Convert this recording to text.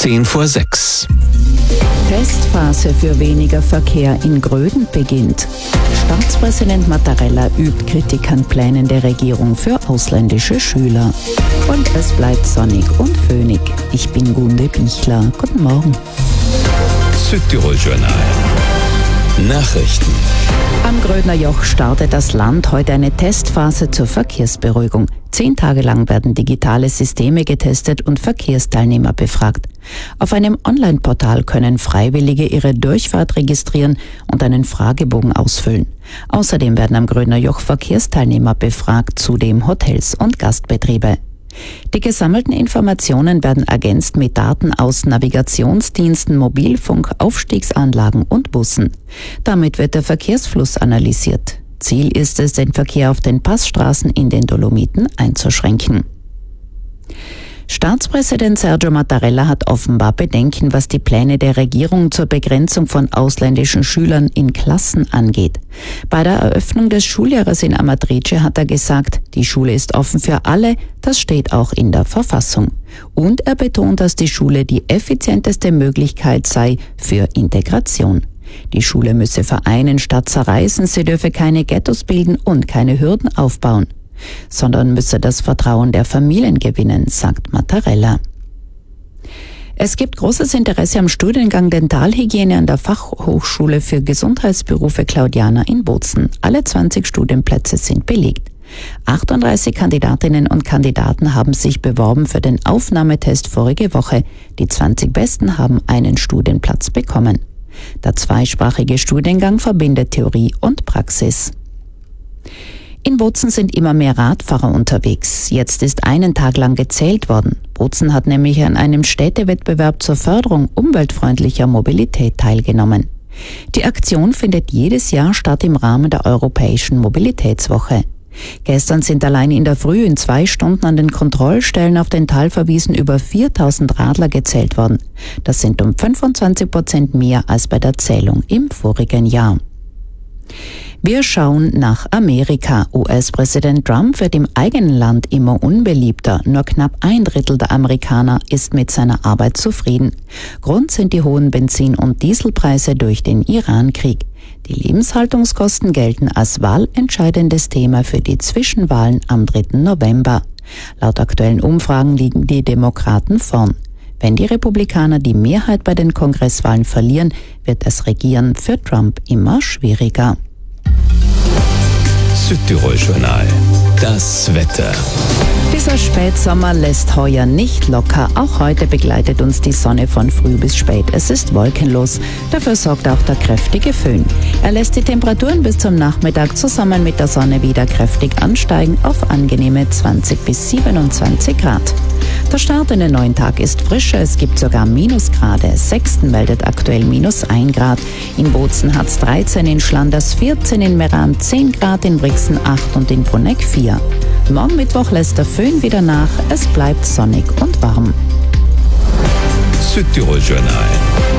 5:10 Testphase für weniger Verkehr in Gröden beginnt. Staatspräsident Mattarella übt Kritik an Plänen der Regierung für ausländische Schüler. Und es bleibt sonnig und föhnig. Ich bin Gunde Bichler. Guten Morgen. Südtirol-Journal. Nachrichten. Am Grödner Joch startet das Land heute eine Testphase zur Verkehrsberuhigung. 10 Tage lang werden digitale Systeme getestet und Verkehrsteilnehmer befragt. Auf einem Online-Portal können Freiwillige ihre Durchfahrt registrieren und einen Fragebogen ausfüllen. Außerdem werden am Grödner Joch Verkehrsteilnehmer befragt, zudem Hotels und Gastbetriebe. Die gesammelten Informationen werden ergänzt mit Daten aus Navigationsdiensten, Mobilfunk, Aufstiegsanlagen und Bussen. Damit wird der Verkehrsfluss analysiert. Ziel ist es, den Verkehr auf den Passstraßen in den Dolomiten einzuschränken. Staatspräsident Sergio Mattarella hat offenbar Bedenken, was die Pläne der Regierung zur Begrenzung von ausländischen Schülern in Klassen angeht. Bei der Eröffnung des Schuljahres in Amatrice hat er gesagt, die Schule ist offen für alle, das steht auch in der Verfassung. Und er betont, dass die Schule die effizienteste Möglichkeit sei für Integration. Die Schule müsse vereinen statt zerreißen, sie dürfe keine Ghettos bilden und keine Hürden aufbauen, sondern müsse das Vertrauen der Familien gewinnen, sagt Mattarella. Es gibt großes Interesse am Studiengang Dentalhygiene an der Fachhochschule für Gesundheitsberufe Claudiana in Bozen. Alle 20 Studienplätze sind belegt. 38 Kandidatinnen und Kandidaten haben sich beworben für den Aufnahmetest vorige Woche. Die 20 Besten haben einen Studienplatz bekommen. Der zweisprachige Studiengang verbindet Theorie und Praxis. In Bozen sind immer mehr Radfahrer unterwegs. Jetzt ist einen Tag lang gezählt worden. Bozen hat nämlich an einem Städtewettbewerb zur Förderung umweltfreundlicher Mobilität teilgenommen. Die Aktion findet jedes Jahr statt im Rahmen der Europäischen Mobilitätswoche. Gestern sind allein in der Früh in 2 Stunden an den Kontrollstellen auf den Talverwiesen über 4000 Radler gezählt worden. Das sind um 25% mehr als bei der Zählung im vorigen Jahr. Wir schauen nach Amerika. US-Präsident Trump wird im eigenen Land immer unbeliebter. Nur knapp 1/3 der Amerikaner ist mit seiner Arbeit zufrieden. Grund sind die hohen Benzin- und Dieselpreise durch den Iran-Krieg. Die Lebenshaltungskosten gelten als wahlentscheidendes Thema für die Zwischenwahlen am 3. November. Laut aktuellen Umfragen liegen die Demokraten vorn. Wenn die Republikaner die Mehrheit bei den Kongresswahlen verlieren, wird das Regieren für Trump immer schwieriger. Südtirol-Journal. Das Wetter. Dieser Spätsommer lässt heuer nicht locker. Auch heute begleitet uns die Sonne von früh bis spät. Es ist wolkenlos. Dafür sorgt auch der kräftige Föhn. Er lässt die Temperaturen bis zum Nachmittag zusammen mit der Sonne wieder kräftig ansteigen auf angenehme 20 bis 27 Grad. Der Start in den neuen Tag ist frischer. Es gibt sogar Minusgrade. Sexten meldet aktuell -1 Grad. In Bozen hat's 13, in Schlanders 14, in Meran 10 Grad, in Brixen 8 und in Bruneck 4. Morgen Mittwoch lässt der Föhn wieder nach. Es bleibt sonnig und warm. Südtirol-Journal.